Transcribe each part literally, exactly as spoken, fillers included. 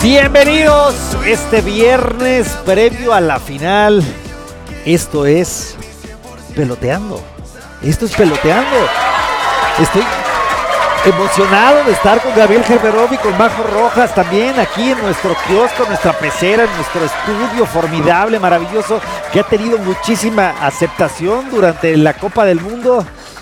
Bienvenidos este viernes previo a la final. Esto es Peloteando. Esto es Peloteando. Estoy emocionado de estar con Gabriel Gerberov y con Majo Rojas también aquí en nuestro kiosco, nuestra pecera, en nuestro estudio formidable, maravilloso, que ha tenido muchísima aceptación durante la Copa del Mundo.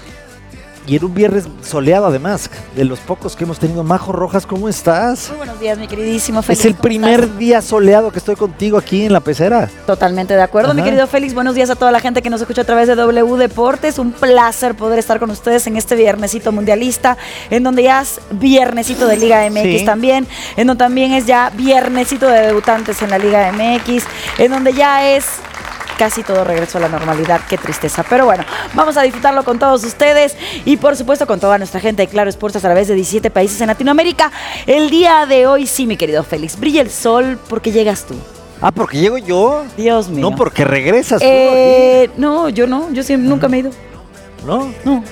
Y en un viernes soleado además, de los pocos que hemos tenido. Majo Rojas, ¿cómo estás? Muy buenos días, mi queridísimo Félix. Es el primer estás? día soleado que estoy contigo aquí en la pecera. Totalmente de acuerdo, Ajá. mi querido Félix. Buenos días a toda la gente que nos escucha a través de W Deportes. Un placer poder estar con ustedes en este viernesito mundialista, en donde ya es viernesito de Liga M X sí. también, en donde también es ya viernesito de debutantes en la Liga M X, en donde ya es... casi todo regresó a la normalidad, qué tristeza. Pero bueno, vamos a disfrutarlo con todos ustedes y por supuesto con toda nuestra gente de Claro Sports a través de diecisiete países en Latinoamérica. El día de hoy sí, mi querido Félix, brilla el sol porque llegas tú. Ah, ¿porque llego yo? Dios mío. No, porque regresas eh, tú. No, yo no, yo siempre, nunca me he ido. ¿No? No.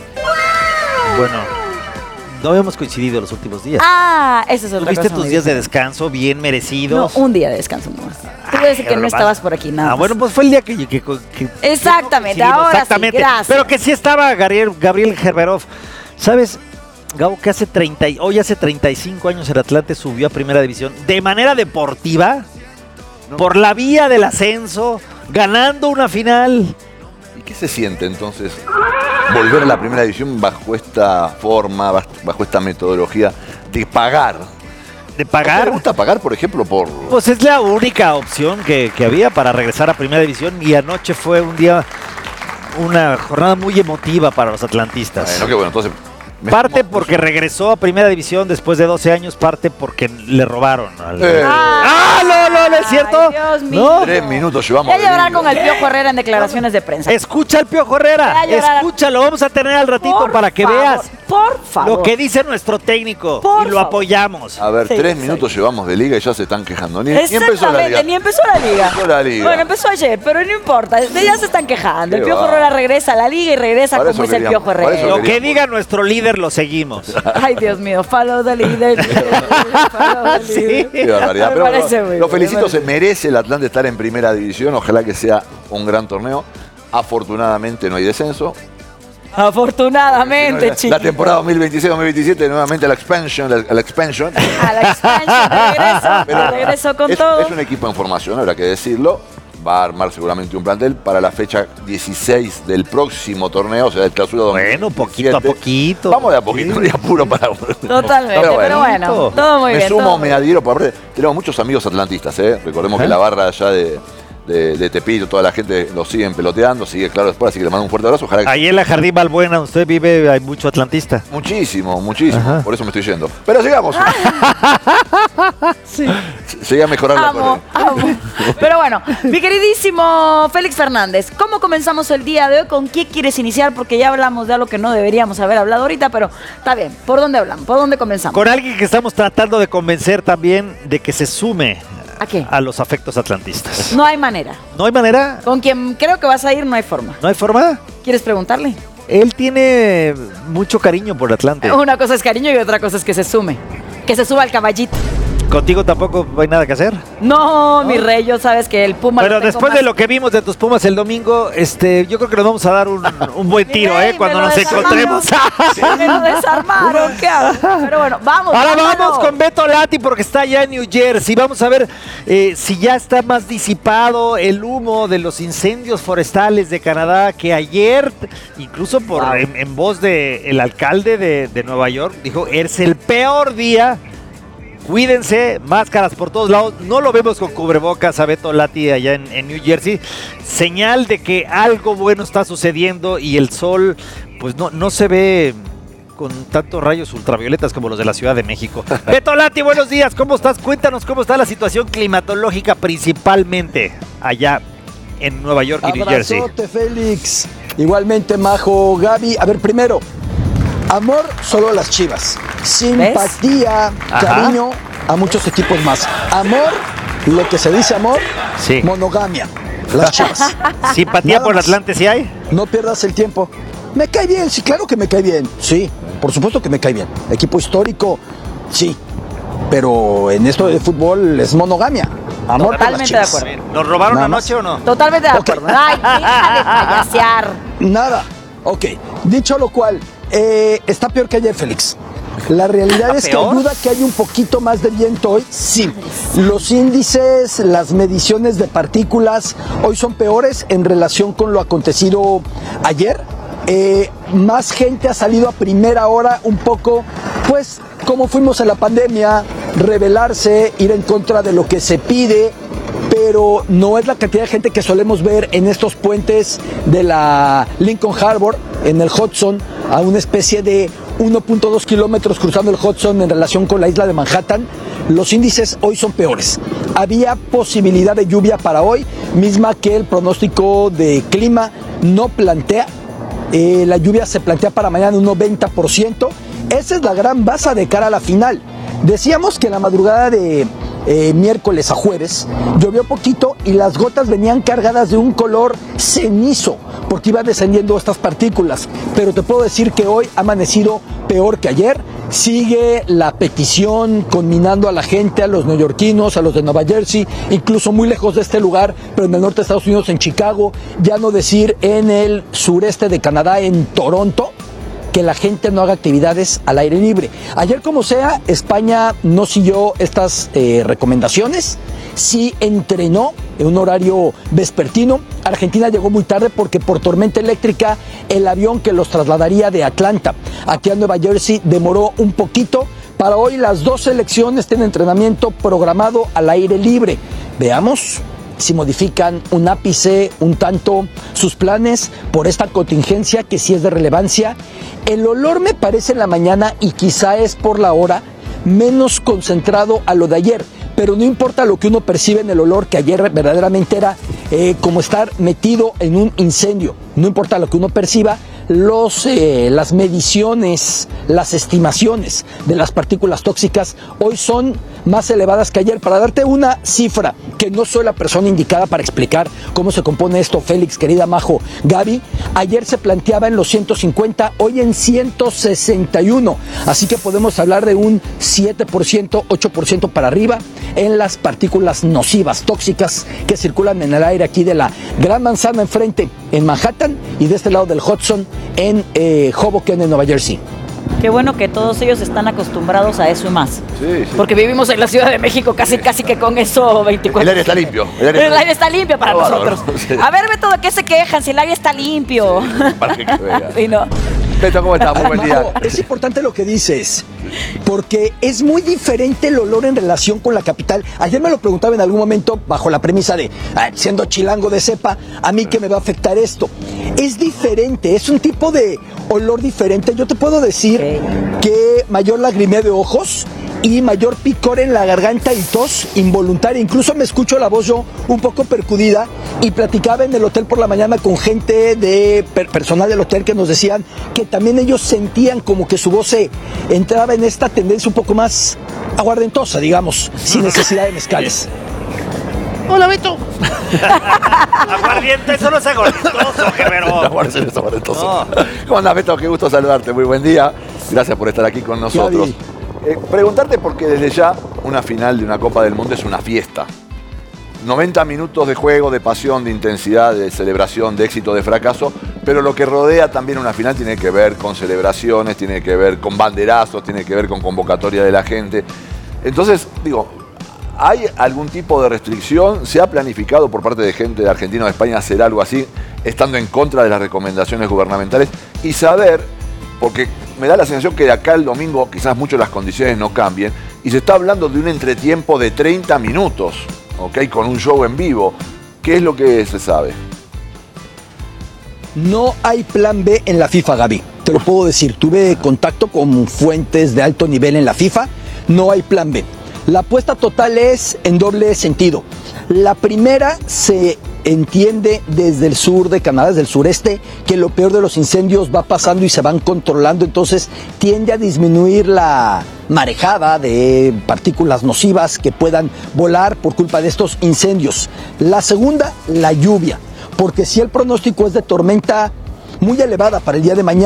Bueno. No habíamos coincidido los últimos días. Ah, eso es otra cosa. ¿Tuviste tus días de descanso bien merecidos? No, un día de descanso nomás. Te voy a decir que no estabas por aquí, nada Ah, más. bueno, pues fue el día que... que, que Exactamente, ahora Exactamente. sí, gracias. Pero que sí estaba Gabriel, Gabriel Gerberov. ¿Sabes, Gabo, que hace treinta, hoy hace treinta y cinco años el Atlante subió a Primera División de manera deportiva, no. por la vía del ascenso, ganando una final? ¿Y qué se siente entonces volver a la Primera División bajo esta forma, bajo esta metodología de pagar? ¿De pagar? ¿Te gusta pagar, por ejemplo, por...? Pues es la única opción que, que había para regresar a Primera División y anoche fue un día, una jornada muy emotiva para los atlantistas. Bueno, qué bueno, entonces... Parte porque regresó a Primera División después de doce años, parte porque le robaron. Al... Eh. ¡Ah, no, no, no es cierto! Ay, Dios mío. ¿No? Tres minutos llevamos. Ya llorar con el Piojo Herrera en declaraciones de prensa. Escucha al Piojo Herrera, escúchalo, vamos a tener al ratito por para que favor, veas por favor. lo que dice nuestro técnico por y lo favor. apoyamos. A ver, sí, tres sí. minutos llevamos de liga y ya se están quejando. Ni, ni empezó la liga. Ni empezó la liga. Empezó la liga. Bueno, empezó ayer, pero no importa. Ya se están quejando. Qué El Piojo va. Herrera regresa a la liga y regresa Para como eso es el queríamos, Piojo para eso Herrera. Lo que diga nuestro líder lo seguimos. Ay, Dios mío, follow the leader. Follow the Sí. leader. Qué barbaridad. Me Pero parece lo, muy lo bien, felicito, me se merece el Atlante estar en Primera División. Ojalá que sea un gran torneo. Afortunadamente no hay descenso. Afortunadamente, la, chicos. la temporada dos mil veintiséis dos mil veintisiete nuevamente a la expansion, la, a la expansion. A la expansión, regreso, Pero regreso con es, todo. es un equipo en formación, habrá que decirlo. Va a armar seguramente un plantel para la fecha dieciséis del próximo torneo, o sea, del clausura dos mil veintisiete. Bueno, poquito a poquito. Vamos de a poquito, Sí. de apuro para... Totalmente, pero bueno, pero bueno todo muy me bien. sumo, todo me muy adhiero, por aparte, tenemos muchos amigos atlantistas, ¿eh? Recordemos ¿Eh? que la barra allá de, de, de Tepito, toda la gente lo siguen peloteando, sigue Claro después, así que le mando un fuerte abrazo. Ojalá que... Ahí en la Jardín Balbuena, donde usted vive, hay mucho atlantista. Muchísimo, muchísimo, Ajá. por eso me estoy yendo. Pero sigamos. Sí. Llegué a mejorar la Amo, cosa. amo. Pero bueno, mi queridísimo Félix Fernández, ¿cómo comenzamos el día de hoy? ¿Con qué quieres iniciar? Porque ya hablamos de algo que no deberíamos haber hablado ahorita, pero está bien. ¿Por dónde hablamos? ¿Por dónde comenzamos? Con alguien que estamos tratando de convencer también de que se sume ¿A qué? a los afectos atlantistas. No hay manera. ¿No hay manera? Con quien creo que vas a ir no hay forma. ¿No hay forma? ¿Quieres preguntarle? Él tiene mucho cariño por Atlante. Una cosa es cariño y otra cosa es que se sume. Que se suba al caballito. ¿Contigo tampoco hay nada que hacer? No, mi rey, yo sabes que el Puma... Pero lo tengo después más- de lo que vimos de tus Pumas el domingo, este, yo creo que nos vamos a dar un, un buen Mi tiro, rey, ¿eh? Cuando me lo nos desarmaron. encontremos. Me lo desarmaron, ¿qué hago? Pero bueno, vamos. Ahora vámonos. vamos con Beto Lati porque está allá en New Jersey. Vamos a ver eh, si ya está más disipado el humo de los incendios forestales de Canadá, que ayer, incluso por Wow. en, en voz del alcalde de, de Nueva York, dijo, es el peor día. Cuídense, máscaras por todos lados. No lo vemos con cubrebocas a Beto Lati allá en, en New Jersey. Señal de que algo bueno está sucediendo y el sol pues no, no se ve con tantos rayos ultravioletas como los de la Ciudad de México. Beto Lati, buenos días, ¿cómo estás? Cuéntanos cómo está la situación climatológica principalmente allá en Nueva York y New Jersey. Abrazote, Félix. Igualmente, Majo, Gaby. A ver, primero, amor solo a las Chivas. Simpatía, Ajá. cariño a muchos equipos más. Amor, lo que se dice amor, Sí. monogamia. Las Chivas. ¿Simpatía Nada por más. Atlante sí hay? No pierdas el tiempo. Me cae bien, sí, claro que me cae bien. Sí, por supuesto que me cae bien. Equipo histórico, sí. pero en esto de fútbol es monogamia. Amor Totalmente de acuerdo. ¿Nos robaron Nada anoche más. o no? Totalmente de Ok. acuerdo. Ay, deja de payasear. Nada. Ok. Dicho lo cual, eh, está peor que ayer, Félix. La realidad es que ¿Peor? ayuda que hay un poquito más de viento hoy. Sí. Los índices, las mediciones de partículas hoy son peores en relación con lo acontecido ayer. Eh, más gente ha salido a primera hora un poco, pues, como fuimos en la pandemia, rebelarse, ir en contra de lo que se pide, pero no es la cantidad de gente que solemos ver en estos puentes de la Lincoln Harbor, en el Hudson, a una especie de uno punto dos kilómetros cruzando el Hudson en relación con la isla de Manhattan. Los índices hoy son peores. Había posibilidad de lluvia para hoy, misma que el pronóstico de clima no plantea. Eh, la lluvia se plantea para mañana un noventa por ciento. Esa es la gran baza de cara a la final. Decíamos que en la madrugada de eh, miércoles a jueves llovió poquito y las gotas venían cargadas de un color cenizo porque iban descendiendo estas partículas. Pero te puedo decir que hoy ha amanecido peor que ayer. Sigue la petición conminando a la gente, a los neoyorquinos, a los de Nueva Jersey, incluso muy lejos de este lugar, pero en el norte de Estados Unidos, en Chicago, ya no decir en el sureste de Canadá, en Toronto, que la gente no haga actividades al aire libre. Ayer, como sea, España no siguió estas eh, recomendaciones, sí entrenó en un horario vespertino. Argentina llegó muy tarde porque por tormenta eléctrica el avión que los trasladaría de Atlanta aquí a Nueva Jersey demoró un poquito. Para hoy las dos selecciones tienen entrenamiento programado al aire libre. Veamos si modifican un ápice, un tanto, sus planes por esta contingencia que sí es de relevancia. El olor me parece en la mañana, y quizá es por la hora, menos concentrado a lo de ayer. Pero no importa lo que uno percibe en el olor, que ayer verdaderamente era eh, como estar metido en un incendio. No importa lo que uno perciba, los, eh, las mediciones, las estimaciones de las partículas tóxicas hoy son más elevadas que ayer. Para darte una cifra, que no soy la persona indicada para explicar cómo se compone esto, Félix, querida Majo, Gaby, ayer se planteaba en los ciento cincuenta, hoy en ciento sesenta y uno. Así que podemos hablar de un siete por ciento, ocho por ciento para arriba en las partículas nocivas, tóxicas, que circulan en el aire aquí de la Gran Manzana enfrente en Manhattan y de este lado del Hudson en eh, Hoboken, en Nueva Jersey. Qué bueno que todos ellos están acostumbrados a eso y más. Sí, sí. Porque vivimos en la Ciudad de México casi casi que con eso veinticuatro. El aire está limpio. El aire, el aire está limpio para Ah, nosotros. no, no, sí. A ver, Beto, ¿de qué se quejan si el aire está limpio? Sí, para que vean. Sí, no. Beto, ¿cómo estás? Muy buen día. Majo, es importante lo que dices, porque es muy diferente el olor en relación con la capital. Ayer me lo preguntaba en algún momento bajo la premisa de, ah, siendo chilango de cepa, ¿a mí qué me va a afectar esto? Es diferente, es un tipo de olor diferente. Yo te puedo decir Ok. que mayor lagrimeo de ojos y mayor picor en la garganta y tos involuntaria. Incluso me escucho la voz yo un poco percudida, y platicaba en el hotel por la mañana con gente de per- personal del hotel que nos decían que también ellos sentían como que su voz se entraba en esta tendencia un poco más aguardentosa, digamos, sin necesidad de mezcales. Hola, Beto. Aguardiente, eso no es aguardentoso, Jevero. Aguardiente, eso es aguardentoso. No. ¿Cómo andas, Beto? Qué gusto saludarte. Muy buen día. Gracias por estar aquí con nosotros. Eh, preguntarte porque desde ya una final de una Copa del Mundo es una fiesta. noventa minutos de juego, de pasión, de intensidad, de celebración, de éxito, de fracaso, pero lo que rodea también una final tiene que ver con celebraciones, tiene que ver con banderazos, tiene que ver con convocatoria de la gente. Entonces, digo, ¿hay algún tipo de restricción? ¿Se ha planificado por parte de gente de Argentina o de España hacer algo así, estando en contra de las recomendaciones gubernamentales? Y saber, porque me da la sensación que de acá al domingo quizás mucho las condiciones no cambien, y se está hablando de un entretiempo de treinta minutos, ¿ok? Con un show en vivo. ¿Qué es lo que se sabe? No hay plan B en la FIFA, Gaby. Te lo puedo decir. Tuve contacto con fuentes de alto nivel en la FIFA. No hay plan B. La apuesta total es en doble sentido. La primera, se entiende desde el sur de Canadá, desde el sureste, que lo peor de los incendios va pasando y se van controlando. Entonces tiende a disminuir la marejada de partículas nocivas que puedan volar por culpa de estos incendios. La segunda, la lluvia. Porque si el pronóstico es de tormenta muy elevada para el día de mañana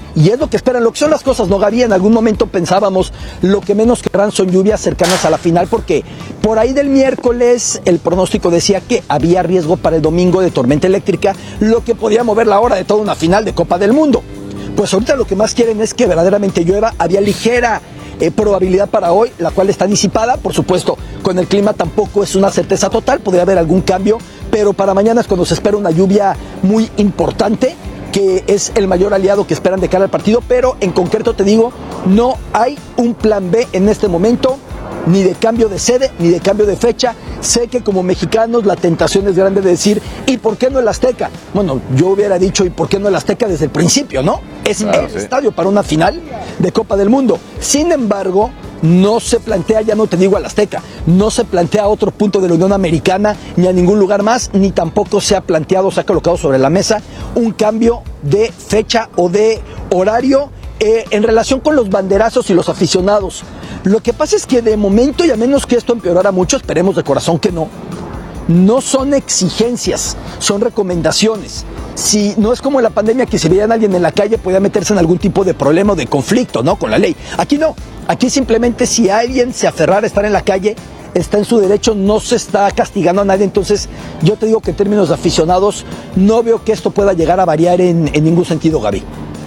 Y es lo que esperan, lo que son las cosas, ¿no, Gaby? En algún momento pensábamos, lo que menos querrán son lluvias cercanas a la final, porque por ahí del miércoles el pronóstico decía que había riesgo para el domingo de tormenta eléctrica, lo que podía mover la hora de toda una final de Copa del Mundo. Pues ahorita lo que más quieren es que verdaderamente llueva. Había ligera eh, probabilidad para hoy, la cual está disipada. Por supuesto, con el clima tampoco es una certeza total, podría haber algún cambio, pero para mañana es cuando se espera una lluvia muy importante, que es el mayor aliado que esperan de cara al partido. Pero en concreto te digo, no hay un plan B en este momento, ni de cambio de sede, ni de cambio de fecha. Sé que como mexicanos la tentación es grande de decir, ¿y por qué no el Azteca? Bueno, yo hubiera dicho, ¿y por qué no el Azteca desde el principio, no? Es claro, el sí. estadio para una final de Copa del Mundo. Sin embargo, no se plantea, ya no te digo al Azteca, no se plantea a otro punto de la Unión Americana, ni a ningún lugar más, ni tampoco se ha planteado, se ha colocado sobre la mesa un cambio de fecha o de horario eh, en relación con los banderazos y los aficionados. Lo que pasa es que de momento, y a menos que esto empeorara mucho, esperemos de corazón que no, no son exigencias, son recomendaciones. Si no es como en la pandemia, que si veían a alguien en la calle podía meterse en algún tipo de problema o de conflicto, ¿no?, con la ley. Aquí no, aquí simplemente si alguien se aferrara a estar en la calle, está en su derecho, no se está castigando a nadie. Entonces yo te digo que en términos de aficionados no veo que esto pueda llegar a variar en, en ningún sentido, Gaby.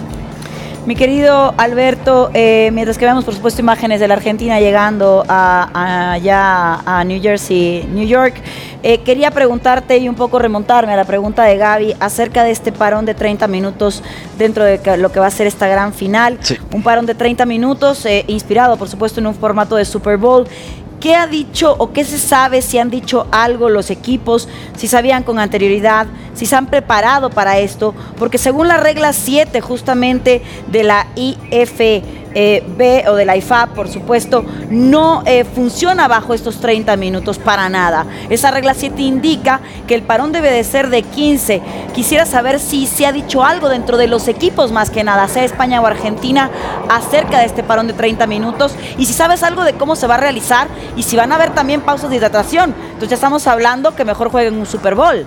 Mi querido Alberto, eh, mientras que vemos por supuesto imágenes de la Argentina llegando a, a, allá a New Jersey, New York, eh, quería preguntarte y un poco remontarme a la pregunta de Gaby acerca de este parón de treinta minutos dentro de lo que va a ser esta gran final. Sí. Un parón de treinta minutos eh, inspirado por supuesto en un formato de Super Bowl. ¿Qué ha dicho o qué se sabe, si han dicho algo los equipos, si sabían con anterioridad, si se han preparado para esto? Porque según la regla siete justamente de la I F B o de la I F A B, por supuesto, no eh, funciona bajo estos treinta minutos para nada. Esa regla siete indica que el parón debe de ser de quince. Quisiera saber si se ha dicho algo dentro de los equipos, más que nada, sea España o Argentina, acerca de este parón de treinta minutos, y si sabes algo de cómo se va a realizar y si van a haber también pausas de hidratación. Entonces ya estamos hablando que mejor jueguen un Super Bowl.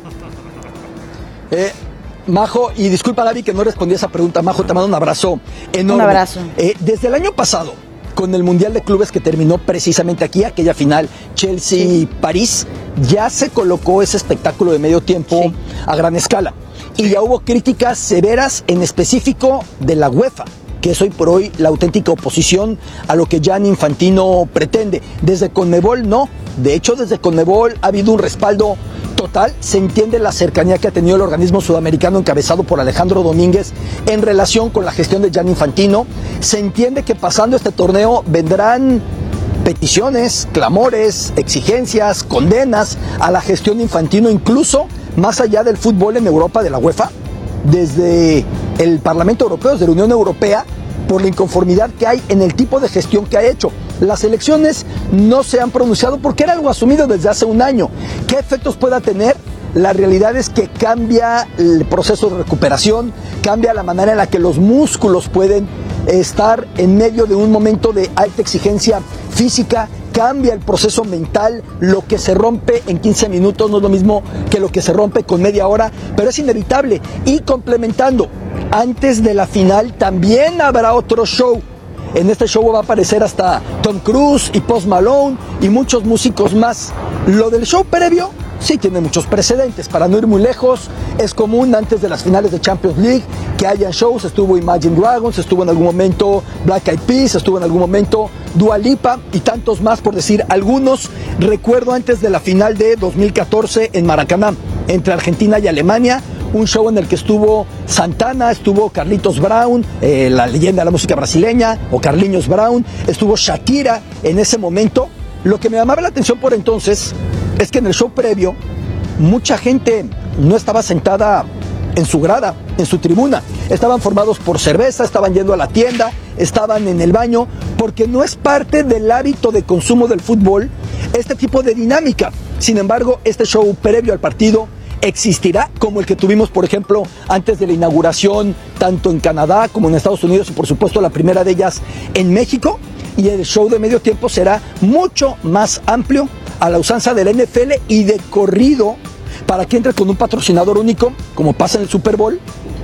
Eh... Majo, y disculpa Gaby que no respondí a esa pregunta, Majo, te mando un abrazo enorme. Un abrazo. Eh, desde el año pasado, con el Mundial de Clubes que terminó precisamente aquí, aquella final Chelsea-París, sí. ya se colocó ese espectáculo de medio tiempo sí. a gran escala. Y ya hubo críticas severas, en específico de la UEFA, que es hoy por hoy la auténtica oposición a lo que Gianni Infantino pretende. Desde CONMEBOL no, de hecho desde CONMEBOL ha habido un respaldo total. Se entiende la cercanía que ha tenido el organismo sudamericano encabezado por Alejandro Domínguez en relación con la gestión de Gianni Infantino. Se entiende que pasando este torneo vendrán peticiones, clamores, exigencias, condenas a la gestión de Infantino, incluso más allá del fútbol en Europa de la UEFA, desde el Parlamento Europeo, desde la Unión Europea, por la inconformidad que hay en el tipo de gestión que ha hecho. Las elecciones no se han pronunciado porque era algo asumido desde hace un año. ¿Qué efectos pueda tener? La realidad es que cambia el proceso de recuperación, cambia la manera en la que los músculos pueden estar en medio de un momento de alta exigencia física, cambia el proceso mental. Lo que se rompe en quince minutos no es lo mismo que lo que se rompe con media hora, pero es inevitable. Y complementando, antes de la final también habrá otro show. En este show va a aparecer hasta Tom Cruise y Post Malone y muchos músicos más. Lo del show previo sí tiene muchos precedentes. Para no ir muy lejos, es común antes de las finales de Champions League que haya shows. Estuvo Imagine Dragons, estuvo en algún momento Black Eyed Peas, estuvo en algún momento Dua Lipa y tantos más, por decir algunos. Recuerdo antes de la final de dos mil catorce en Maracaná, entre Argentina y Alemania, un show en el que estuvo Santana, estuvo Carlitos Brown, eh, la leyenda de la música brasileña, o Carlinhos Brown, estuvo Shakira en ese momento. Lo que me llamaba la atención por entonces es que en el show previo mucha gente no estaba sentada en su grada, en su tribuna. Estaban formados por cerveza, estaban yendo a la tienda, estaban en el baño, porque no es parte del hábito de consumo del fútbol este tipo de dinámica. Sin embargo, este show previo al partido existirá, como el que tuvimos, por ejemplo, antes de la inauguración, tanto en Canadá como en Estados Unidos, y por supuesto la primera de ellas en México. Y el show de medio tiempo será mucho más amplio, a la usanza del N F L y de corrido, para que entre con un patrocinador único, como pasa en el Super Bowl,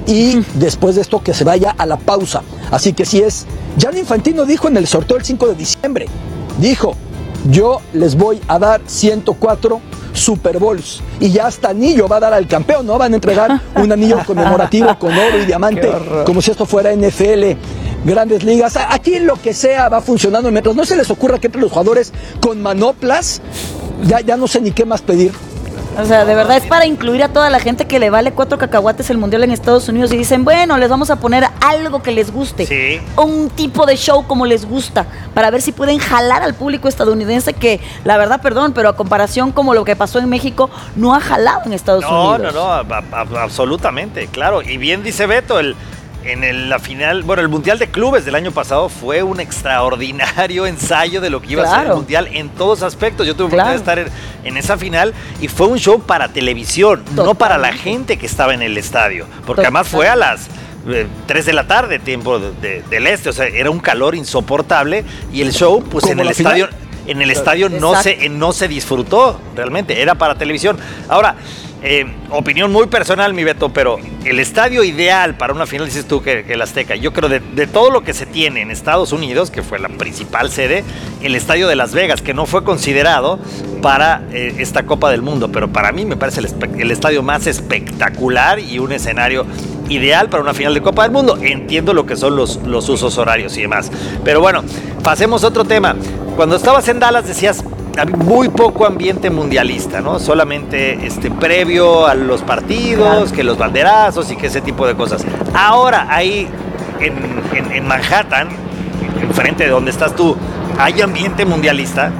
y después de esto que se vaya a la pausa. Así que si es, Gianni Infantino dijo en el sorteo el cinco de diciembre, dijo, yo les voy a dar ciento cuatro Super Bowls y ya hasta anillo va a dar al campeón, ¿no? Van a entregar un anillo conmemorativo con oro y diamante, como si esto fuera N F L, Grandes Ligas. Aquí lo que sea va funcionando, mientras no se les ocurra que entre los jugadores con manoplas, ya, ya no sé ni qué más pedir. O sea, de verdad es para incluir a toda la gente que le vale cuatro cacahuates el Mundial en Estados Unidos y dicen, bueno, les vamos a poner algo que les guste, sí, un tipo de show como les gusta, para ver si pueden jalar al público estadounidense que, la verdad, perdón, pero a comparación como lo que pasó en México, no ha jalado en Estados no, Unidos. No, no, no, absolutamente, claro. Y bien dice Beto, el... En el, la final, bueno, el Mundial de Clubes del año pasado fue un extraordinario ensayo de lo que iba claro. a ser el Mundial en todos aspectos. Yo tuve claro. oportunidad de estar en, en esa final y fue un show para televisión, Totalmente. no para la gente que estaba en el estadio. Porque Totalmente. además fue a las eh, tres de la tarde, tiempo de, de, del este, o sea, era un calor insoportable y el show, pues en el estadio... Final? En el estadio no se, no se disfrutó realmente, era para televisión. Ahora, eh, opinión muy personal, mi Beto, pero el estadio ideal para una final, dices tú que, que el Azteca, yo creo de, de todo lo que se tiene en Estados Unidos, que fue la principal sede, el estadio de Las Vegas, que no fue considerado para eh, esta Copa del Mundo, pero para mí me parece el, el estadio más espectacular y un escenario ideal para una final de Copa del Mundo. Entiendo lo que son los, los usos horarios y demás. Pero bueno, pasemos a otro tema. Cuando estabas en Dallas decías, muy poco ambiente mundialista, ¿no? Solamente este, previo a los partidos, que los banderazos y que ese tipo de cosas. Ahora, ahí en, en, en Manhattan, enfrente de donde estás tú, ¿hay ambiente mundialista?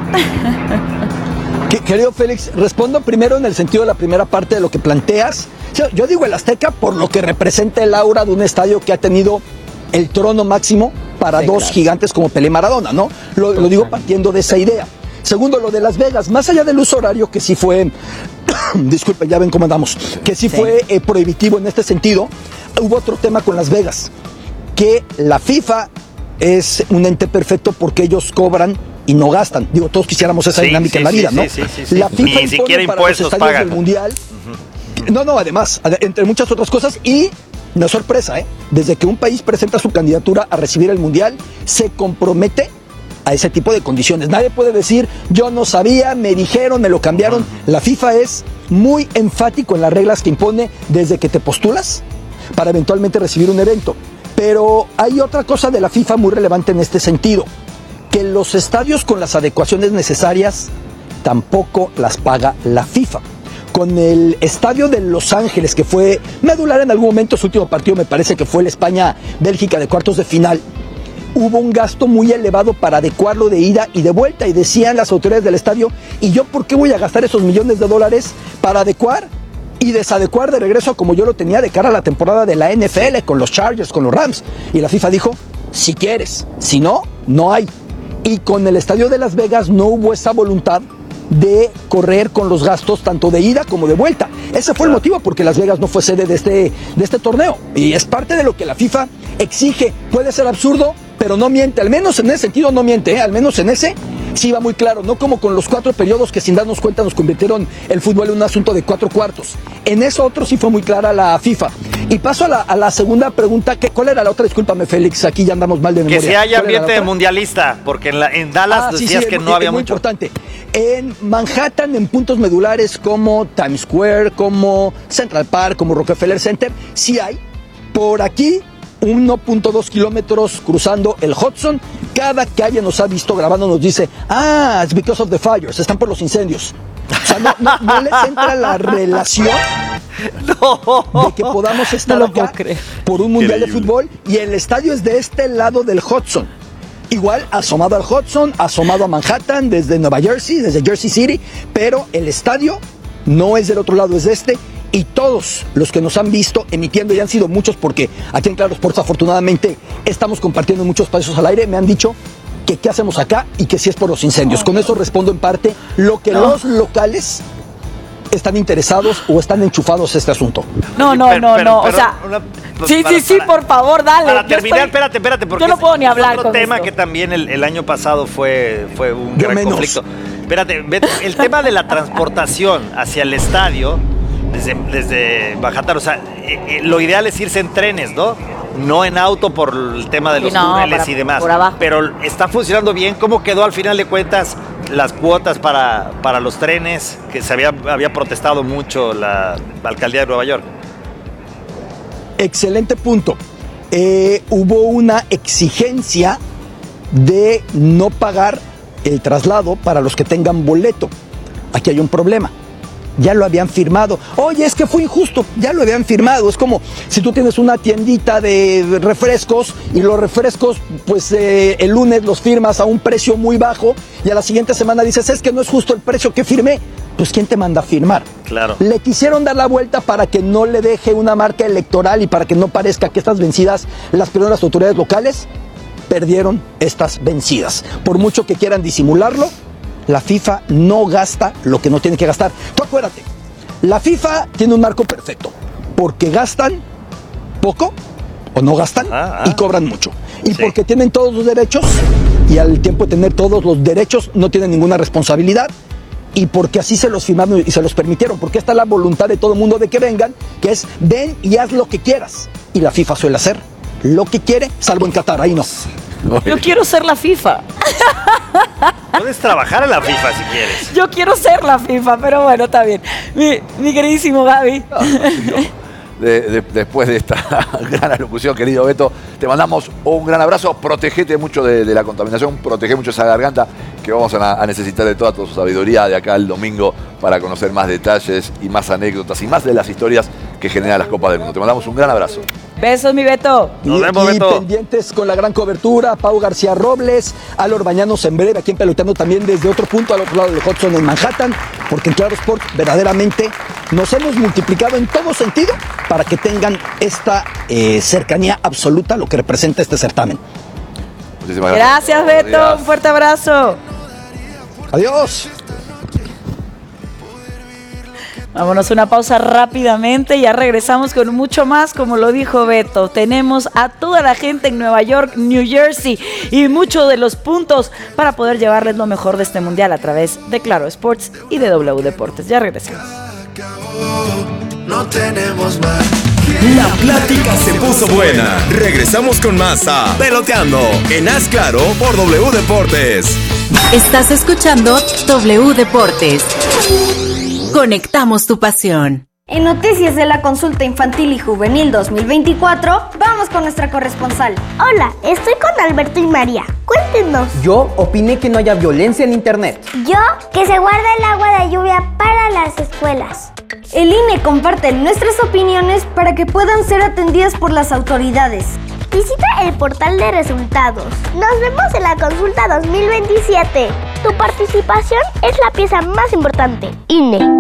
Querido Félix, respondo primero en el sentido de la primera parte de lo que planteas. Yo digo el Azteca por lo que representa el aura de un estadio que ha tenido el trono máximo para sí, dos claro. gigantes como Pelé y Maradona, ¿no? Lo, lo digo partiendo de esa idea. Segundo, lo de Las Vegas, más allá del uso horario que sí fue, disculpen, ya ven cómo andamos, que sí, sí. fue eh, prohibitivo en este sentido, hubo otro tema con Las Vegas, que la FIFA es un ente perfecto porque ellos cobran y no gastan. Digo, todos quisiéramos esa sí, dinámica sí, en la vida, sí, ¿no? Sí, sí, sí, sí. La FIFA Ni siquiera para impuestos los estadios pagan. Del Mundial. Uh-huh. No, no, además, entre muchas otras cosas, y no es sorpresa, ¿eh? Desde que un país presenta su candidatura a recibir el Mundial, se compromete a ese tipo de condiciones. Nadie puede decir, yo no sabía, me dijeron, me lo cambiaron. Uh-huh. La FIFA es muy enfático en las reglas que impone desde que te postulas para eventualmente recibir un evento. Pero hay otra cosa de la FIFA muy relevante en este sentido, que los estadios con las adecuaciones necesarias tampoco las paga la FIFA. Con el estadio de Los Ángeles, que fue medular en algún momento, su último partido me parece que fue el España-Bélgica de cuartos de final, hubo un gasto muy elevado para adecuarlo de ida y de vuelta, y decían las autoridades del estadio, ¿y yo por qué voy a gastar esos millones de dólares para adecuar y desadecuar de regreso como yo lo tenía de cara a la temporada de la N F L con los Chargers, con los Rams? Y la FIFA dijo, si quieres, si no, no hay. Y con el estadio de Las Vegas no hubo esa voluntad de correr con los gastos tanto de ida como de vuelta. Ese fue el motivo porque Las Vegas no fue sede de este, de este torneo. Y es parte de lo que la FIFA exige. Puede ser absurdo, pero no miente. Al menos en ese sentido no miente, ¿eh? Al menos en ese sí va muy claro. No como con los cuatro periodos que sin darnos cuenta nos convirtieron el fútbol en un asunto de cuatro cuartos. En eso otro sí fue muy clara la FIFA. Y paso a la, a la segunda pregunta. ¿Qué, ¿Cuál era la otra? Discúlpame, Félix, aquí ya andamos mal de memoria. Que si hay ambiente mundialista, porque en, la, en Dallas ah, decías sí, sí, que es, no había es muy mucho. Importante. En Manhattan, en puntos medulares como Times Square, como Central Park, como Rockefeller Center, sí hay. Por aquí, uno punto dos kilómetros cruzando el Hudson. Cada que alguien nos ha visto grabando nos dice, ah, it's because of the fires, están por los incendios. O sea, no, no, no les entra la relación no. de que podamos estar no acá por un mundial Increíble. de fútbol y el estadio es de este lado del Hudson. Igual asomado al Hudson, asomado a Manhattan desde Nueva Jersey, desde Jersey City, pero el estadio no es del otro lado, es de este. Y todos los que nos han visto emitiendo, y han sido muchos porque aquí en Claro Sports afortunadamente estamos compartiendo muchos espacios al aire, me han dicho que qué hacemos acá y que si es por los incendios. Con eso respondo en parte lo que no. los locales están interesados o están enchufados a este asunto. No, no, pero, no, pero, no, pero, o sea, una, sí, para, sí, sí, para, por favor, dale. Para terminar, estoy, espérate, espérate, porque yo no puedo ni hablar otro con tema esto. que también el, el año pasado fue, fue un yo gran menos. conflicto. Espérate, el tema de la transportación hacia el estadio desde, desde Bajatar. O sea, eh, eh, lo ideal es irse en trenes, ¿no? No en auto por el tema de los Sí, no, túneles para- y demás. por abajo. Pero está funcionando bien. ¿Cómo quedó al final de cuentas las cuotas para, para los trenes? Que se había, había protestado mucho la, la alcaldía de Nueva York. Excelente punto. Eh, hubo una exigencia de no pagar el traslado para los que tengan boleto. Aquí hay un problema. Ya lo habían firmado. Oye, es que fue injusto. Ya lo habían firmado. Es como si tú tienes una tiendita de refrescos y los refrescos, pues eh, el lunes los firmas a un precio muy bajo y a la siguiente semana dices, es que no es justo el precio que firmé. Pues ¿quién te manda a firmar? Claro. Le quisieron dar la vuelta para que no le deje una marca electoral y para que no parezca que estas vencidas las perdieron las autoridades locales. Perdieron estas vencidas. Por mucho que quieran disimularlo, la FIFA no gasta lo que no tiene que gastar. Tú acuérdate, la FIFA tiene un marco perfecto, porque gastan poco o no gastan Ah, ah. y cobran mucho. Y Sí. porque tienen todos los derechos y al tiempo de tener todos los derechos no tienen ninguna responsabilidad. Y porque así se los firmaron y se los permitieron, porque está la voluntad de todo el mundo de que vengan, que es ven y haz lo que quieras. Y la FIFA suele hacer lo que quiere, salvo en Qatar, ahí no. Yo quiero ser la FIFA. Puedes trabajar en la FIFA si quieres. Yo quiero ser la FIFA, pero bueno, está bien. Mi, mi queridísimo Gaby. De- de- después de esta gran alocución, querido Beto, te mandamos un gran abrazo. Protegete mucho de, de la contaminación, protege mucho esa garganta, que vamos a, a necesitar de toda tu sabiduría de acá el domingo para conocer más detalles y más anécdotas y más de las historias que generan las Copas del Mundo. Te mandamos un gran abrazo. Besos, mi Beto. Nos y, vemos, y Beto. pendientes con la gran cobertura, Pau García Robles, Alor Bañanos en breve, aquí en Peloteando también desde otro punto al otro lado del Hudson en Manhattan, porque en Claro Sport verdaderamente nos hemos multiplicado en todo sentido para que tengan esta eh, cercanía absoluta a lo que representa este certamen. Muchísimas gracias. Gracias, Buenos Beto. días. Un fuerte abrazo. Adiós. Vámonos a una pausa rápidamente, ya regresamos con mucho más, como lo dijo Beto. Tenemos a toda la gente en Nueva York, New Jersey y muchos de los puntos para poder llevarles lo mejor de este mundial a través de Claro Sports y de W Deportes. Ya regresamos. No tenemos más. La plática se puso buena. Regresamos con más a Peloteando en Haz Claro por W Deportes. Estás escuchando W Deportes. Conectamos tu pasión. En noticias de la consulta infantil y juvenil dos mil veinticuatro, vamos con nuestra corresponsal. Hola, estoy con Alberto y María. Cuéntenos. Yo opiné que no haya violencia en internet. Yo, que se guarda el agua de lluvia para las escuelas. El I N E comparte nuestras opiniones para que puedan ser atendidas por las autoridades. Visita el portal de resultados. Nos vemos en la consulta dos mil veintisiete. Tu participación es la pieza más importante. I N E.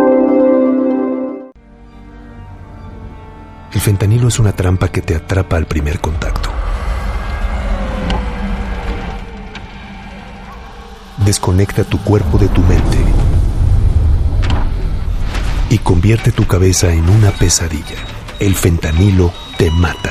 El fentanilo es una trampa que te atrapa al primer contacto. Desconecta tu cuerpo de tu mente y convierte tu cabeza en una pesadilla. El fentanilo te mata.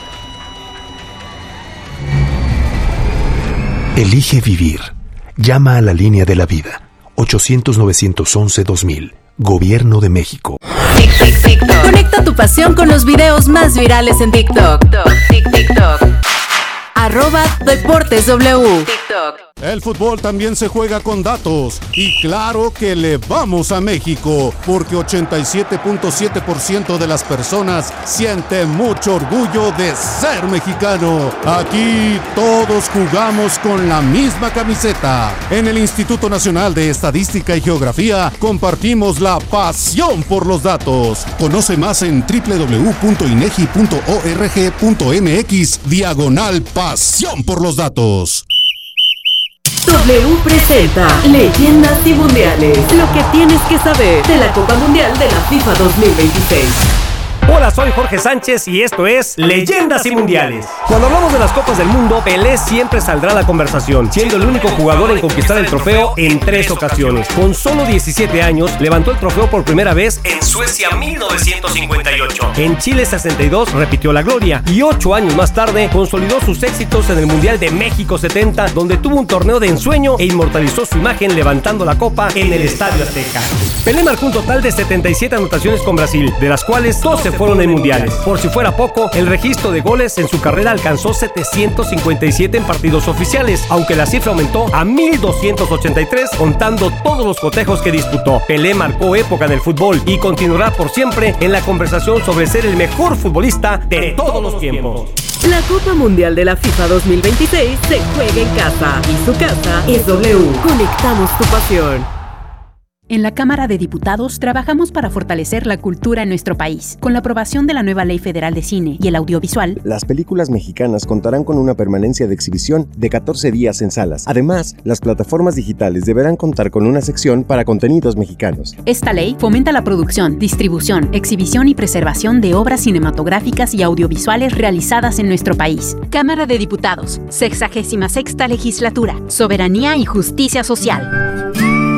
Elige vivir. Llama a la línea de la vida. ochocientos, novecientos once, dos mil. Gobierno de México. Conecta tu pasión con los videos más virales en TikTok. TikTok. Arroba Deportes W. TikTok. El fútbol también se juega con datos y claro que le vamos a México porque ochenta y siete punto siete por ciento de las personas sienten mucho orgullo de ser mexicano. Aquí todos jugamos con la misma camiseta. En el Instituto Nacional de Estadística y Geografía compartimos la pasión por los datos. Conoce más en doble u doble u doble u punto inegi punto org punto mx diagonal pasión por los datos. W presenta Leyendas y Mundiales. Lo que tienes que saber de la Copa Mundial de la FIFA dos mil veintiséis. Hola, soy Jorge Sánchez y esto es Leyendas y Mundiales. Cuando hablamos de las Copas del Mundo, Pelé siempre saldrá a la conversación, siendo el único jugador en conquistar el trofeo en tres ocasiones. Con solo diecisiete años, levantó el trofeo por primera vez en Suecia mil novecientos cincuenta y ocho. En Chile sesenta y dos repitió la gloria y ocho años más tarde consolidó sus éxitos en el Mundial de México setenta, donde tuvo un torneo de ensueño e inmortalizó su imagen levantando la copa en el Estadio Azteca. Pelé marcó un total de setenta y siete anotaciones con Brasil, de las cuales doce fueron en mundiales. Por si fuera poco, el registro de goles en su carrera alcanzó setecientos cincuenta y siete en partidos oficiales, aunque la cifra aumentó a mil doscientos ochenta y tres contando todos los cotejos que disputó. Pelé marcó época en el fútbol y continuará por siempre en la conversación sobre ser el mejor futbolista de todos los tiempos. La Copa Mundial de la FIFA dos mil veintiséis se juega en casa y su casa es W. Conectamos tu pasión. En la Cámara de Diputados trabajamos para fortalecer la cultura en nuestro país. Con la aprobación de la nueva Ley Federal de Cine y el Audiovisual, las películas mexicanas contarán con una permanencia de exhibición de catorce días en salas. Además, las plataformas digitales deberán contar con una sección para contenidos mexicanos. Esta ley fomenta la producción, distribución, exhibición y preservación de obras cinematográficas y audiovisuales realizadas en nuestro país. Cámara de Diputados, sexagésima sexta legislatura, soberanía y justicia social.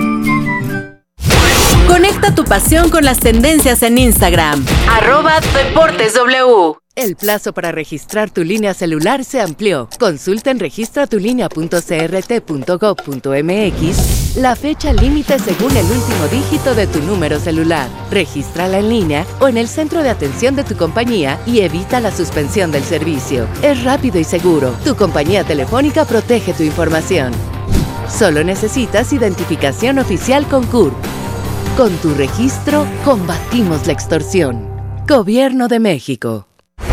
Conecta tu pasión con las tendencias en Instagram. Arroba Deportes W. El plazo para registrar tu línea celular se amplió. Consulta en registra tu línea punto c r t punto gov punto m x la fecha límite según el último dígito de tu número celular. Regístrala en línea o en el centro de atención de tu compañía y evita la suspensión del servicio. Es rápido y seguro. Tu compañía telefónica protege tu información. Solo necesitas identificación oficial con C U R P. Con tu registro, combatimos la extorsión. Gobierno de México.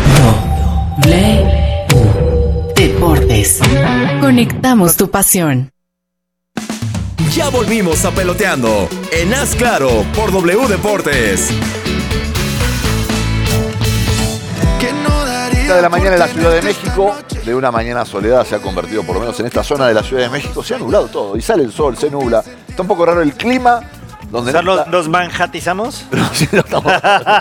W Deportes. Conectamos tu pasión. Ya volvimos a Peloteando en Haz Claro por W Deportes. De la mañana en la Ciudad de México, de una mañana soledad se ha convertido, por lo menos en esta zona de la Ciudad de México, se ha nublado todo y sale el sol, se nubla. Está un poco raro el clima. Donde o sea, no ¿nos, ¿nos manhatizamos? Sí, no estamos...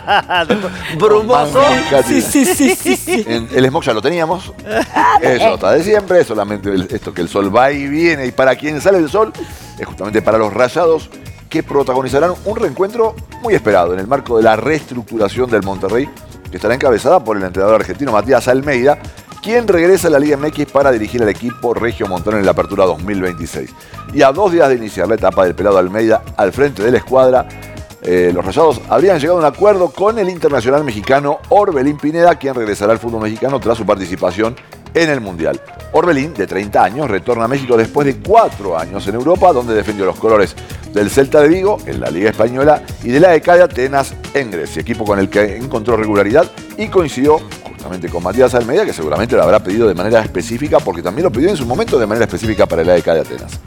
Brumoso. Sí, sí, sí, sí, sí. En el smog ya lo teníamos. Eso está de siempre. Solamente el, esto que el sol va y viene. Y para quien sale el sol, es justamente para los Rayados, que protagonizarán un reencuentro muy esperado en el marco de la reestructuración del Monterrey, que estará encabezada por el entrenador argentino Matías Almeida, quien regresa a la Liga M X para dirigir al equipo regiomontano en la apertura dos mil veintiséis. Y a dos días de iniciar la etapa del pelado Almeida al frente de la escuadra, eh, los Rayados habrían llegado a un acuerdo con el internacional mexicano Orbelín Pineda, quien regresará al fútbol mexicano tras su participación en el Mundial. Orbelín, de treinta años, retorna a México después de cuatro años en Europa, donde defendió los colores del Celta de Vigo en la Liga Española y de la A E K de Atenas en Grecia, equipo con el que encontró regularidad y coincidió justamente con Matías Almeida, que seguramente lo habrá pedido de manera específica, porque también lo pidió en su momento de manera específica para el A E K de Atenas.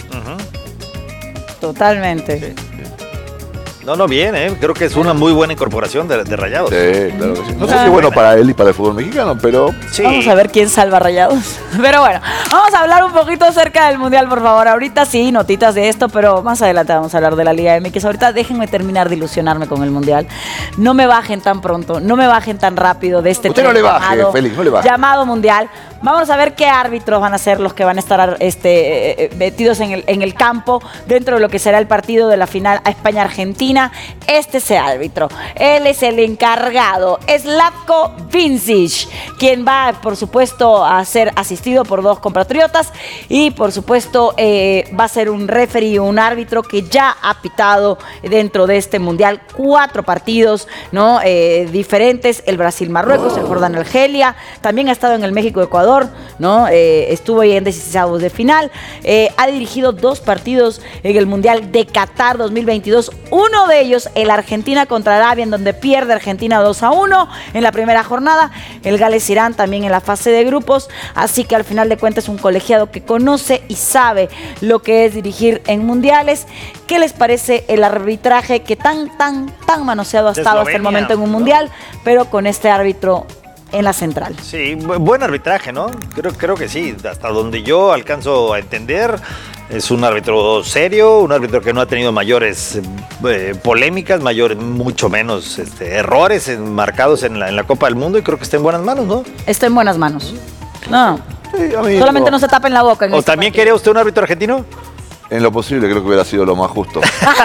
Uh-huh. Totalmente. Sí. No, no, bien, ¿eh? Creo que es una muy buena incorporación de, de Rayados. Sí, claro que sí. No sé si es bueno para él y para el fútbol mexicano, pero... Sí. Vamos a ver quién salva a Rayados. Pero bueno, vamos a hablar un poquito acerca del Mundial, por favor. Ahorita sí, notitas de esto, pero más adelante vamos a hablar de la Liga M X. Ahorita déjenme terminar de ilusionarme con el Mundial. No me bajen tan pronto, no me bajen tan rápido de este Usted no le baje, llamado, Félix, no le baje. llamado Mundial. Vamos a ver qué árbitros van a ser los que van a estar este, metidos en el, en el campo dentro de lo que será el partido de la final a España-Argentina. Este es el árbitro. Él es el encargado, Zlatko Vincic, quien va, por supuesto, a ser asistido por dos compatriotas y, por supuesto, eh, va a ser un referee, un árbitro que ya ha pitado dentro de este Mundial cuatro partidos, ¿no? Eh, diferentes, el Brasil-Marruecos, el Jordania-Argelia, también ha estado en el México-Ecuador, ¿no? Eh, estuvo ahí en dieciseisavos de final, eh, ha dirigido dos partidos en el Mundial de Qatar dos mil veintidós, uno de ellos el Argentina contra Arabia, en donde pierde Argentina dos a uno en la primera jornada, el Gales-Irán también en la fase de grupos, así que al final de cuentas es un colegiado que conoce y sabe lo que es dirigir en mundiales. ¿Qué les parece el arbitraje que tan, tan, tan manoseado ha estado hasta el momento en un mundial, pero con este árbitro en la central. Sí, buen arbitraje, ¿no? Creo, creo que sí, hasta donde yo alcanzo a entender, es un árbitro serio, un árbitro que no ha tenido mayores eh, polémicas, mayores, mucho menos este, errores en, marcados en la, en la Copa del Mundo, y creo que está en buenas manos, ¿no? Está en buenas manos. No, sí, amigo. Solamente no se tapen la boca. En ¿O este también partido. quería usted un árbitro argentino? En lo posible creo que hubiera sido lo más justo.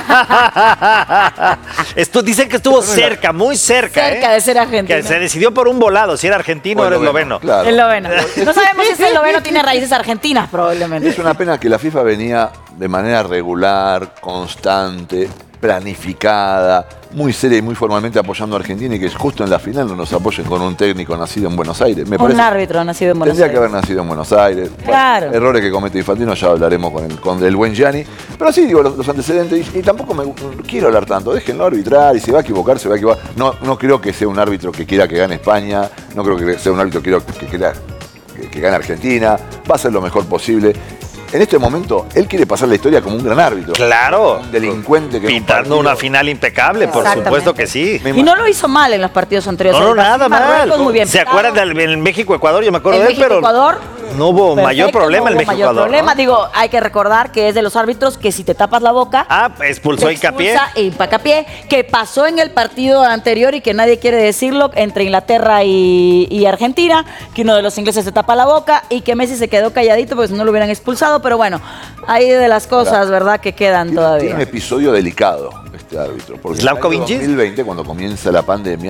Esto, dicen que estuvo cerca, muy cerca. Cerca ¿eh? de ser argentino. Que se decidió por un volado, si era argentino o era esloveno. Claro. Esloveno. No sabemos si ese esloveno tiene raíces argentinas, probablemente. Es una pena que la FIFA venía de manera regular, constante, planificada, muy seria y muy formalmente apoyando a Argentina, y que justo en la final no nos apoyen con un técnico nacido en Buenos Aires. Me un parece, árbitro nacido en Buenos tendría Aires. que haber nacido en Buenos Aires. Claro. Bueno, errores que comete Infantino, ya hablaremos con el, con el buen Gianni. Pero sí, digo, los, los antecedentes, y, y tampoco me quiero hablar tanto, déjenlo arbitrar, y si va a equivocar, se va a equivocar. No, no creo que sea un árbitro que quiera que gane España, no creo que sea un árbitro que quiera que, quiera que, que gane Argentina, va a hacer lo mejor posible. En este momento, él quiere pasar la historia como un gran árbitro. Claro. Un delincuente que... Pintando un una final impecable, por supuesto que sí. Y no lo hizo mal en los partidos anteriores. No, no, nada mal. Muy bien ¿Se acuerdan del México-Ecuador? Yo me acuerdo el de él, pero Ecuador, no hubo perfecto, mayor problema no el hubo mayor México-Ecuador. problema. ¿no? Digo, hay que recordar que es de los árbitros que si te tapas la boca... Ah, expulsó a Hincapié. Expulsa a Hincapié, que pasó en el partido anterior y que nadie quiere decirlo, entre Inglaterra y, y Argentina, que uno de los ingleses se tapa la boca y que Messi se quedó calladito porque si no lo hubieran expulsado, pero bueno, hay de las cosas, claro, ¿verdad?, que quedan tiene, todavía. Tiene un episodio delicado este árbitro, porque Slavko en el dos mil veinte, cuando comienza la pandemia,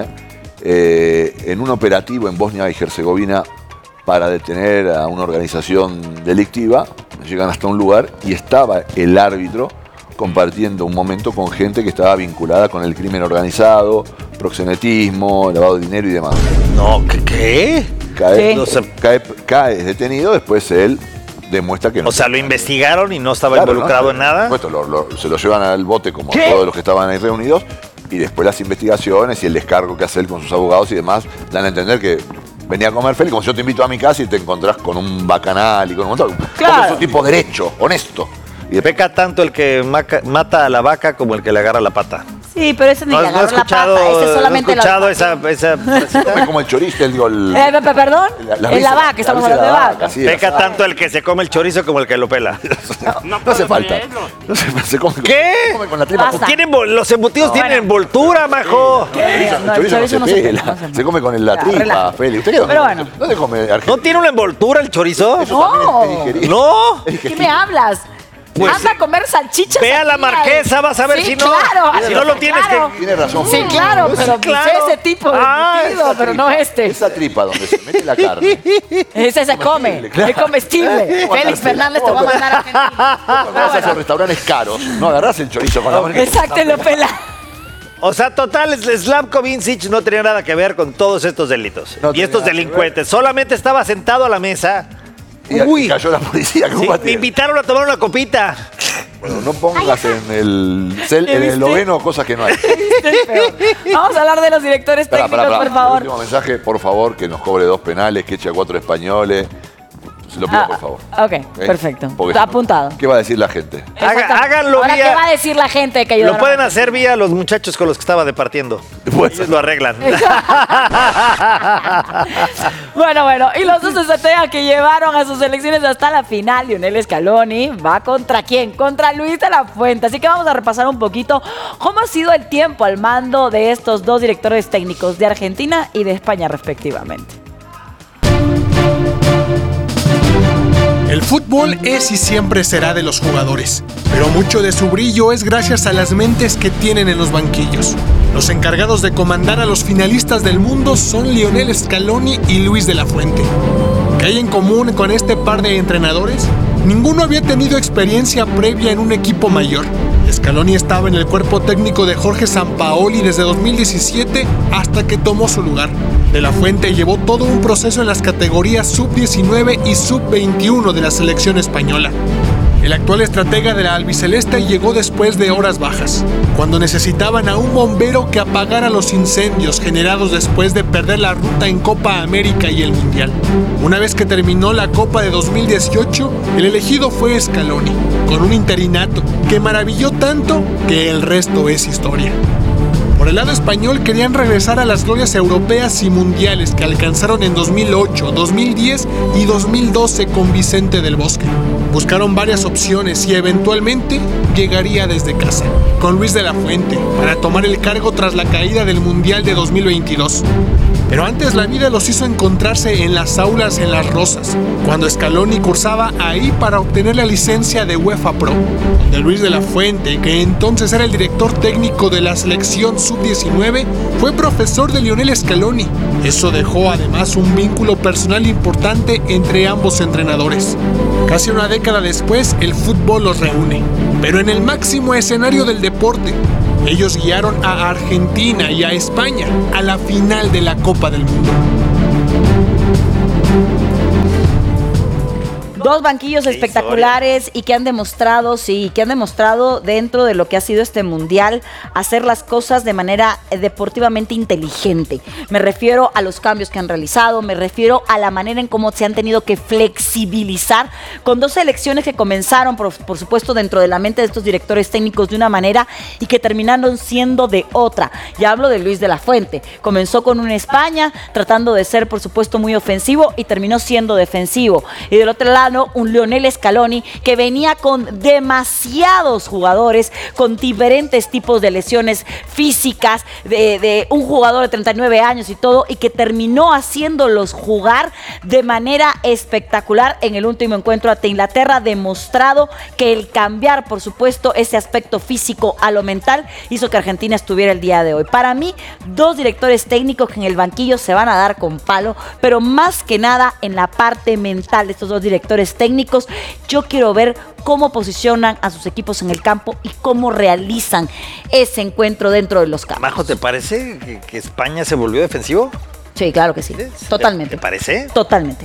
eh, en un operativo en Bosnia y Herzegovina para detener a una organización delictiva, llegan hasta un lugar y estaba el árbitro compartiendo un momento con gente que estaba vinculada con el crimen organizado, proxenetismo, lavado de dinero y demás. No, ¿qué? qué? Cae, Sí. no se- cae, cae detenido, después él demuestra que no. O sea, lo investigaron y no estaba Claro, involucrado ¿no? en nada. Por supuesto, lo- lo- se lo llevan al bote como ¿Qué? todos los que estaban ahí reunidos, y después las investigaciones y el descargo que hace él con sus abogados y demás dan a entender que venía a comer feliz, como si yo te invito a mi casa y te encontrás con un bacanal y con un montón. Claro. Porque es un tipo derecho, honesto. Y Peca tanto el que maca- mata a la vaca como el que le agarra la pata. Sí, pero ese ni No, le no he agarró la escuchado, pata, ese no he solamente la- escuchado esa, esa come como el chorizo, el, digo, el, Eh, pe- pe- perdón, la- la en la risa- vaca, estamos la risa hablando de la vaca. sí, Peca la- tanto el que se come el chorizo como el que lo pela. No, no hace falta. No se, se come, ¿Qué? se come con la tripa. Basta. Tienen vol- los embutidos No, tienen bueno. envoltura, majo. ¿Qué? El No, el chorizo no chorizo se no se pela, pela, no se se come con la Ya, tripa, relájate. Feli. ¿Usted qué dónde, Pero bueno. dónde come argentino? ¿No tiene una envoltura el chorizo? No, No. ¿qué me hablas? Pues, Anda a comer salchichas. ve a la aquí, Marquesa, vas a ver sí, si no. Claro, Si no lo tienes claro. que- Tiene razón. Sí, claro, Sí, pero claro. ese tipo de Ah, embutido, Esa pero tripa, no este. Esa tripa donde se mete la carne. Ese se come, claro. es comestible. ¿Cómo Félix andar- Fernández te va a mandar a Argentina. Cuando vas a esos restaurantes caros, no agarrás el chorizo con la mano. Exacto, lo pela. O sea, total, Slavko Vincic no tenía nada que ver con todos estos delitos No y tenía estos nada que delincuentes. Solamente estaba sentado a la mesa. Y Uy, cayó la policía. ¿Cómo sí, va a me tener? invitaron a tomar una copita. Bueno, no pongas en el, cel, en el esloveno cosas que no hay. Vamos a hablar de los directores Pará, técnicos, pará, pará. por El favor. último mensaje, por favor, que nos cobre dos penales, que eche a cuatro españoles. Se lo pido, Ah, por favor. Ok, ¿Eh? perfecto. Porque Está si no, apuntado. ¿Qué va a decir la gente? Haga- Exacto. háganlo Ahora, vía- ¿qué va a decir la gente que Lo ayudaron? pueden hacer vía los muchachos con los que estaba departiendo. Pues- Ellos lo arreglan. Bueno, bueno, y los dos S T A que llevaron a sus selecciones hasta la final, Lionel Scaloni va contra quién? Contra Luis de la Fuente. Así que vamos a repasar un poquito cómo ha sido el tiempo al mando de estos dos directores técnicos de Argentina y de España respectivamente. El fútbol es y siempre será de los jugadores, pero mucho de su brillo es gracias a las mentes que tienen en los banquillos. Los encargados de comandar a los finalistas del mundo son Lionel Scaloni y Luis de la Fuente. ¿Qué hay en común con este par de entrenadores? Ninguno había tenido experiencia previa en un equipo mayor. Scaloni estaba en el cuerpo técnico de Jorge Sampaoli desde dos mil diecisiete hasta que tomó su lugar. De la Fuente llevó todo un proceso en las categorías sub diecinueve y sub veintiuno de la selección española. El actual estratega de la albiceleste llegó después de horas bajas, cuando necesitaban a un bombero que apagara los incendios generados después de perder la ruta en Copa América y el Mundial. Una vez que terminó la Copa de dos mil dieciocho, el elegido fue Scaloni, con un interinato que maravilló tanto que el resto es historia. Por Por el lado español querían regresar a las glorias europeas y mundiales que alcanzaron en dos mil ocho, dos mil diez y dos mil doce con Vicente del Bosque. Buscaron varias opciones y eventualmente llegaría desde casa, con Luis de la Fuente, para tomar el cargo tras la caída del Mundial de dos mil veintidós. Pero antes la vida los hizo encontrarse en las aulas en Las Rosas, cuando Scaloni cursaba ahí para obtener la licencia de UEFA Pro, donde Luis de la Fuente, que entonces era el director técnico de la selección sub diecinueve, fue profesor de Lionel Scaloni. Eso dejó además un vínculo personal importante entre ambos entrenadores. Casi una década después, el fútbol los reúne, pero en el máximo escenario del deporte. Ellos guiaron a Argentina y a España a la final de la Copa del Mundo. Dos banquillos Qué espectaculares historia. y que han demostrado, sí, que han demostrado dentro de lo que ha sido este mundial hacer las cosas de manera deportivamente inteligente. Me refiero a los cambios que han realizado, me refiero a la manera en cómo se han tenido que flexibilizar con dos selecciones que comenzaron, por, por supuesto, dentro de la mente de estos directores técnicos de una manera y que terminaron siendo de otra. Ya hablo de Luis de la Fuente. Comenzó con una España tratando de ser, por supuesto, muy ofensivo y terminó siendo defensivo. Y del otro lado, un Lionel Scaloni que venía con demasiados jugadores con diferentes tipos de lesiones físicas, de, de un jugador de treinta y nueve años y todo, y que terminó haciéndolos jugar de manera espectacular en el último encuentro ante Inglaterra, demostrado que el cambiar, por supuesto, ese aspecto físico a lo mental hizo que Argentina estuviera el día de hoy. Para mí, dos directores técnicos que en el banquillo se van a dar con palo, pero más que nada en la parte mental de estos dos directores técnicos. Yo quiero ver cómo posicionan a sus equipos en el campo y cómo realizan ese encuentro dentro de los campos. Majo, ¿te parece que, que España se volvió defensivo? Sí, claro que sí. Totalmente. ¿Te parece? Totalmente.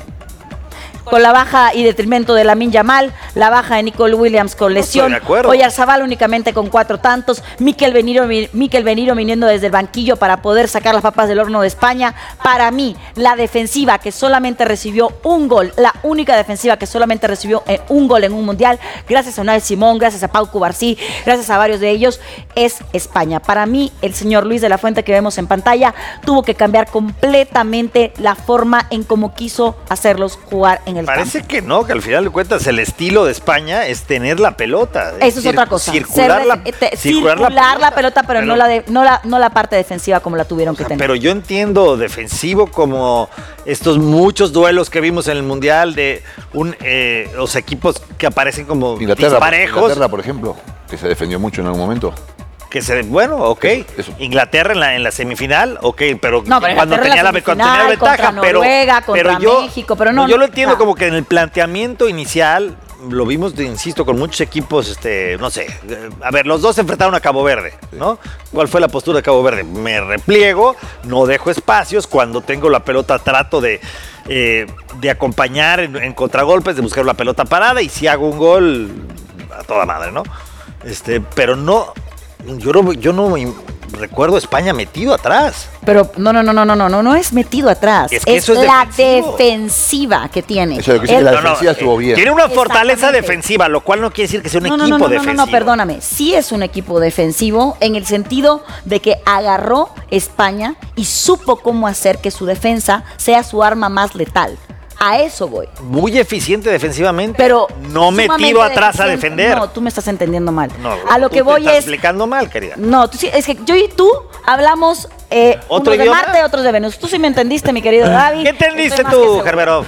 Con la baja y detrimento de Lamine Yamal, la baja de Nicole Williams con lesión, Oyarzabal únicamente con cuatro tantos, Mikel Beniro, Mikel Beniro viniendo desde el banquillo para poder sacar las papas del horno de España. Para mí, la defensiva que solamente recibió un gol, la única defensiva que solamente recibió un gol en un mundial, gracias a Unai Simón, gracias a Pau Cubarsí, gracias a varios de ellos, es España. Para mí, el señor Luis de la Fuente que vemos en pantalla tuvo que cambiar completamente la forma en cómo quiso hacerlos jugar en el Parece campo. que no, que al final de cuentas el estilo de España es tener la pelota. Eso es otra cosa. Circular, la, Ser, te, circular, circular la, pelota, la pelota, pero, pero no, la de, no, la, no la parte defensiva como la tuvieron que tener. Pero yo entiendo defensivo como estos muchos duelos que vimos en el Mundial de un, eh, los equipos que aparecen como Inglaterra, disparejos. Inglaterra, por ejemplo, que se defendió mucho en algún momento. Que se, bueno, ok. Eso, eso. Inglaterra en la, en la semifinal, ok, pero, no, pero cuando, tenía la, cuando tenía la ventaja, contra Noruega, pero, contra pero yo, México, pero no. Yo lo entiendo no. como que en el planteamiento inicial, lo vimos, insisto, con muchos equipos, este, no sé, a ver, los dos se enfrentaron a Cabo Verde, ¿no? ¿Cuál fue la postura de Cabo Verde? Me repliego, no dejo espacios, cuando tengo la pelota trato de, eh, de acompañar en, en contragolpes, de buscar la pelota parada, y si hago un gol, a toda madre, ¿no? Este, pero no... Yo no, yo no recuerdo a España metido atrás. Pero no, no, no, no, no, no, no, no es metido atrás. Es, que es, eso es la defensivo. defensiva que tiene. Eso es lo que, el, la defensiva no, no, estuvo bien. Tiene una fortaleza defensiva, lo cual no quiere decir que sea un no, equipo no, no, no, defensivo. No, no, no, perdóname. Sí es un equipo defensivo en el sentido de que agarró España y supo cómo hacer que su defensa sea su arma más letal. A eso voy. Muy eficiente defensivamente, pero no metido atrás a defender. No, tú me estás entendiendo mal. No, a lo tú que te voy estás es explicando mal, querida. No, tú sí, es que yo y tú hablamos eh, ¿Otro unos idioma? de Marte, otros de Venus. Tú sí me entendiste, mi querido David. ¿Qué entendiste tú, Gerberov?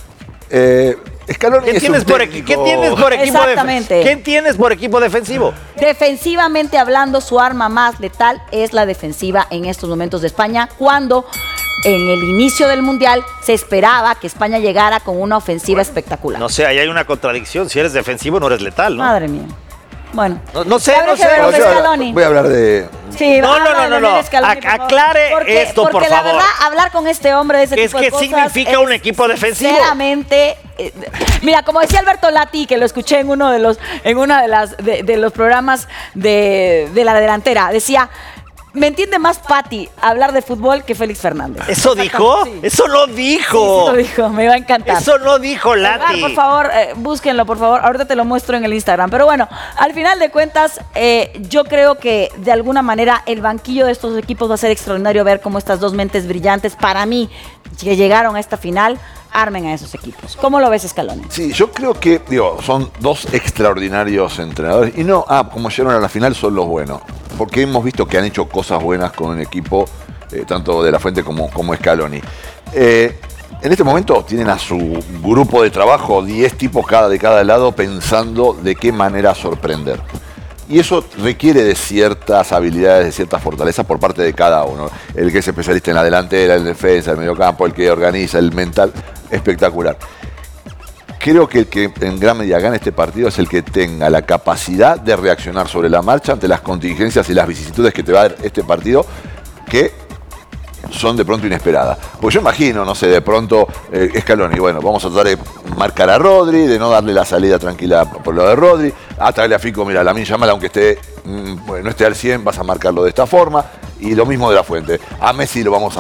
Eh, Scaloni ¿Qué, es tienes un por, técnico... ¿Qué tienes por equipo Exactamente. ¿Qué tienes por equipo defensivo? Defensivamente hablando, su arma más letal es la defensiva en estos momentos de España, cuando en el inicio del Mundial se esperaba que España llegara con una ofensiva bueno, espectacular. No sé, ahí hay una contradicción. Si eres defensivo, no eres letal, ¿no? Madre mía. Bueno. No, no sé, no sé. No, yo, voy a hablar de... Sí, no, no, no, no, no. Scaloni, aclare porque, esto, porque por la favor. Verdad, hablar con este hombre de ese es tipo de que cosas significa es, un equipo defensivo. Sinceramente, eh, mira, como decía Alberto Lati, que lo escuché en uno de los, en una de las de, de los programas de, de la delantera, decía... Me entiende más Pati hablar de fútbol que Félix Fernández. ¿Eso dijo? Sí. Eso no dijo. Sí, sí lo dijo, me va a encantar. Eso no dijo Lati. Edgar, por favor, eh, búsquenlo, por favor. Ahorita te lo muestro en el Instagram. Pero bueno, al final de cuentas, eh, yo creo que de alguna manera el banquillo de estos equipos va a ser extraordinario ver cómo estas dos mentes brillantes, para mí, que llegaron a esta final, armen a esos equipos. ¿Cómo lo ves, Scaloni? Sí, yo creo que, digo, son dos extraordinarios entrenadores. Y no, ah, como llegaron a la final son los buenos. Porque hemos visto que han hecho cosas buenas con un equipo, eh, tanto de La Fuente como, como Scaloni. Eh, en este momento tienen a su grupo de trabajo, diez tipos cada de cada lado, pensando de qué manera sorprender. Y eso requiere de ciertas habilidades, de ciertas fortalezas por parte de cada uno. El que es especialista en la delantera, en defensa, en el mediocampo, el que organiza, el mental, espectacular. Creo que el que en gran medida gane este partido es el que tenga la capacidad de reaccionar sobre la marcha ante las contingencias y las vicisitudes que te va a dar este partido, que son de pronto inesperadas. Pues yo imagino, no sé, de pronto eh, Scaloni, bueno, vamos a tratar de marcar a Rodri, de no darle la salida tranquila por lo de Rodri, a traerle a Fico, mira, Lamine Yamal, aunque esté, mm, bueno, no esté al cien, vas a marcarlo de esta forma, y lo mismo de La Fuente. A Messi lo vamos a